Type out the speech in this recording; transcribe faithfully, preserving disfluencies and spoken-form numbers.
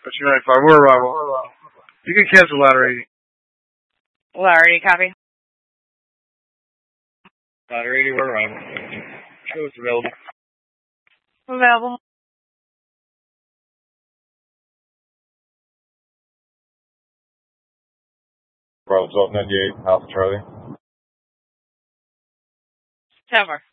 two ninety-five. We're arrival. We're arrival. You can cancel ladder eighty. Ladder eighty, copy. Ladder eighty, we're arrival. Show us available. Available. Bravo twelve ninety-eight, Alpha Charlie. Tower.